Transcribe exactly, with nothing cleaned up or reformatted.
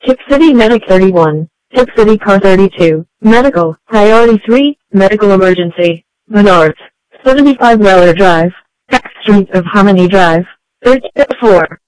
Tip City Medic thirty-one, Tip City Car thirty-two, Medical, Priority three, Medical Emergency, Menards, seventy-five Weller Drive, Back Street of Harmony Drive, thirty-four.